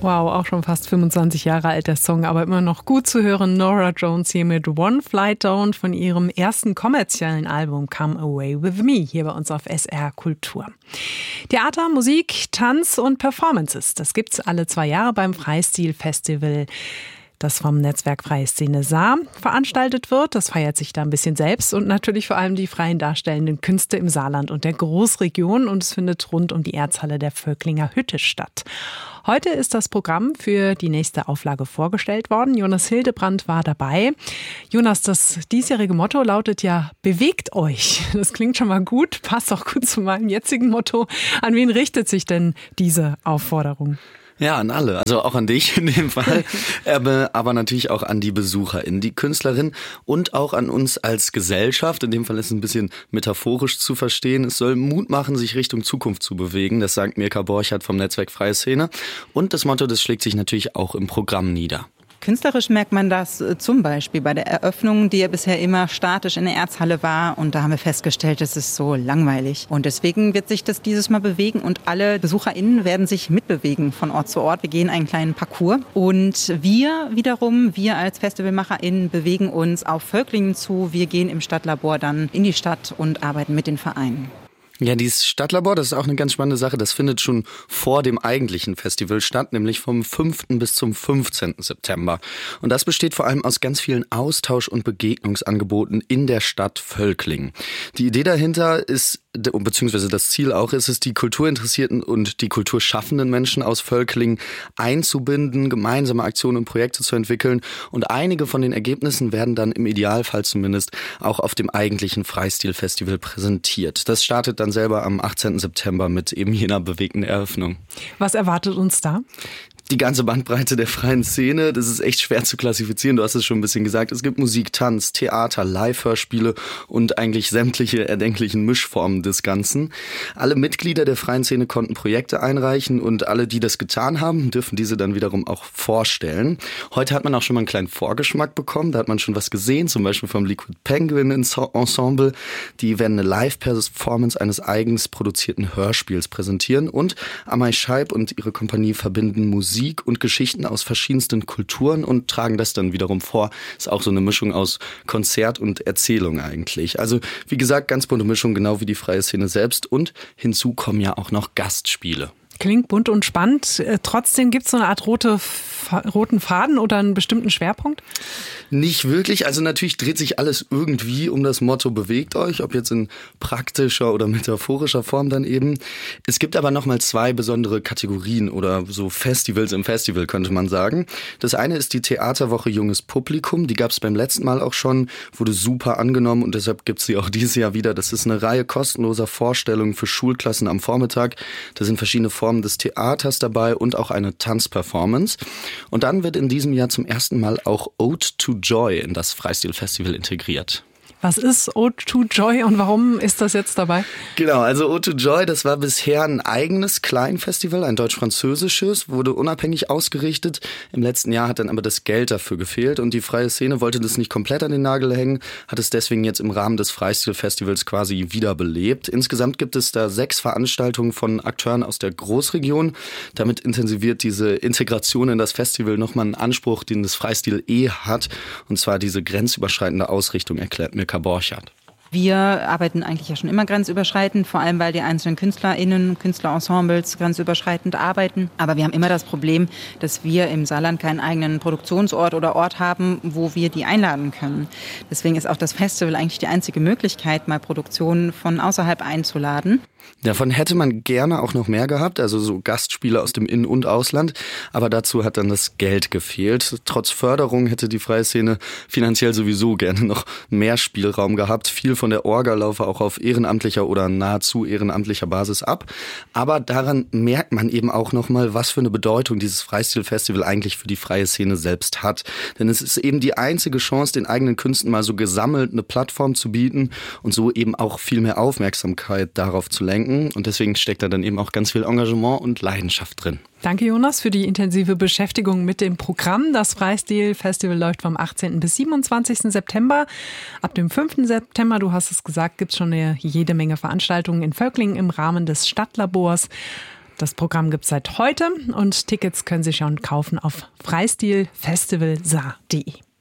Wow, auch schon fast 25 Jahre alt der Song, aber immer noch gut zu hören. Norah Jones hier mit One Flight Down von ihrem ersten kommerziellen Album Come Away With Me hier bei uns auf SR Kultur. Theater, Musik, Tanz und Performances, das gibt's alle 2 Jahre beim Freistil-Festival, das vom Netzwerk Freie Szene Saar veranstaltet wird. Das feiert sich da ein bisschen selbst und natürlich vor allem die freien darstellenden Künste im Saarland und der Großregion, und es findet rund um die Erzhalle der Völklinger Hütte statt. Heute ist das Programm für die nächste Auflage vorgestellt worden. Jonas Hildebrand war dabei. Jonas, das diesjährige Motto lautet ja „Bewegt euch". Das klingt schon mal gut, passt auch gut zu meinem jetzigen Motto. An wen richtet sich denn diese Aufforderung? Ja, an alle. Also auch an dich in dem Fall, aber natürlich auch an die BesucherInnen, die Künstlerin und auch an uns als Gesellschaft. In dem Fall ist es ein bisschen metaphorisch zu verstehen. Es soll Mut machen, sich Richtung Zukunft zu bewegen. Das sagt Mirka Borchardt vom Netzwerk Freie Szene. Und das Motto, das schlägt sich natürlich auch im Programm nieder. Künstlerisch merkt man das zum Beispiel bei der Eröffnung, die ja bisher immer statisch in der Erzhalle war. Und da haben wir festgestellt, das ist so langweilig. Und deswegen wird sich das dieses Mal bewegen und alle BesucherInnen werden sich mitbewegen von Ort zu Ort. Wir gehen einen kleinen Parcours. Und wir als FestivalmacherInnen bewegen uns auf Völklingen zu. Wir gehen im Stadtlabor dann in die Stadt und arbeiten mit den Vereinen. Ja, dieses Stadtlabor, das ist auch eine ganz spannende Sache. Das findet schon vor dem eigentlichen Festival statt, nämlich vom 5. bis zum 15. September. Und das besteht vor allem aus ganz vielen Austausch- und Begegnungsangeboten in der Stadt Völklingen. Die Idee dahinter ist, beziehungsweise das Ziel auch ist es, die kulturinteressierten und die kulturschaffenden Menschen aus Völklingen einzubinden, gemeinsame Aktionen und Projekte zu entwickeln. Und einige von den Ergebnissen werden dann im Idealfall zumindest auch auf dem eigentlichen Freistil-Festival präsentiert. Das startet dann selber am 18. September mit eben jener bewegten Eröffnung. Was erwartet uns da? Die ganze Bandbreite der freien Szene, das ist echt schwer zu klassifizieren. Du hast es schon ein bisschen gesagt. Es gibt Musik, Tanz, Theater, Live-Hörspiele und eigentlich sämtliche erdenklichen Mischformen des Ganzen. Alle Mitglieder der freien Szene konnten Projekte einreichen und alle, die das getan haben, dürfen diese dann wiederum auch vorstellen. Heute hat man auch schon mal einen kleinen Vorgeschmack bekommen. Da hat man schon was gesehen, zum Beispiel vom Liquid Penguin Ensemble. Die werden eine Live-Performance eines eigens produzierten Hörspiels präsentieren und Amay Scheib und ihre Kompanie verbinden Musik und Geschichten aus verschiedensten Kulturen und tragen das dann wiederum vor. Ist auch so eine Mischung aus Konzert und Erzählung eigentlich. Also wie gesagt, ganz bunte Mischung, genau wie die freie Szene selbst. Und hinzu kommen ja auch noch Gastspiele. Klingt bunt und spannend. Trotzdem gibt es so eine Art roten Faden oder einen bestimmten Schwerpunkt? Nicht wirklich. Also natürlich dreht sich alles irgendwie um das Motto „Bewegt euch", ob jetzt in praktischer oder metaphorischer Form dann eben. Es gibt aber nochmal 2 besondere Kategorien oder so Festivals im Festival, könnte man sagen. Das eine ist die Theaterwoche Junges Publikum. Die gab es beim letzten Mal auch schon, wurde super angenommen und deshalb gibt es sie auch dieses Jahr wieder. Das ist eine Reihe kostenloser Vorstellungen für Schulklassen am Vormittag. Da sind verschiedene Formen des Theaters dabei und auch eine Tanzperformance. Und dann wird in diesem Jahr zum ersten Mal auch Ode to Joy in das Freistil-Festival integriert. Was ist Ode to Joy und warum ist das jetzt dabei? Genau, also Ode to Joy, das war bisher ein eigenes Kleinfestival, ein deutsch-französisches, wurde unabhängig ausgerichtet. Im letzten Jahr hat dann aber das Geld dafür gefehlt und die freie Szene wollte das nicht komplett an den Nagel hängen, hat es deswegen jetzt im Rahmen des Freistil-Festivals quasi wiederbelebt. Insgesamt gibt es da 6 Veranstaltungen von Akteuren aus der Großregion. Damit intensiviert diese Integration in das Festival nochmal einen Anspruch, den das Freistil hat, und zwar diese grenzüberschreitende Ausrichtung, erklärt Mirka Borchardt. Wir arbeiten eigentlich ja schon immer grenzüberschreitend, vor allem weil die einzelnen KünstlerInnen, Künstlerensembles grenzüberschreitend arbeiten. Aber wir haben immer das Problem, dass wir im Saarland keinen eigenen Produktionsort oder Ort haben, wo wir die einladen können. Deswegen ist auch das Festival eigentlich die einzige Möglichkeit, mal Produktionen von außerhalb einzuladen. Davon hätte man gerne auch noch mehr gehabt, also so Gastspiele aus dem In- und Ausland. Aber dazu hat dann das Geld gefehlt. Trotz Förderung hätte die freie Szene finanziell sowieso gerne noch mehr Spielraum gehabt. Viel von der Orga laufe auch auf ehrenamtlicher oder nahezu ehrenamtlicher Basis ab. Aber daran merkt man eben auch nochmal, was für eine Bedeutung dieses Freistil-Festival eigentlich für die freie Szene selbst hat. Denn es ist eben die einzige Chance, den eigenen Künsten mal so gesammelt eine Plattform zu bieten und so eben auch viel mehr Aufmerksamkeit darauf zu lenken. Und deswegen steckt da dann eben auch ganz viel Engagement und Leidenschaft drin. Danke, Jonas, für die intensive Beschäftigung mit dem Programm. Das Freistil-Festival läuft vom 18. bis 27. September. Ab dem 5. September, du hast es gesagt, gibt es schon jede Menge Veranstaltungen in Völklingen im Rahmen des Stadtlabors. Das Programm gibt es seit heute und Tickets können Sie schon kaufen auf freistilfestivalsaar.de.